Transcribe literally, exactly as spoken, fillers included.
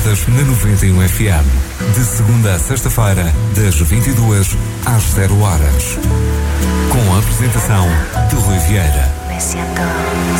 quartas na noventa e um F M. De segunda a sexta-feira, das vinte e duas às zero horas. Com a apresentação de Rui Vieira.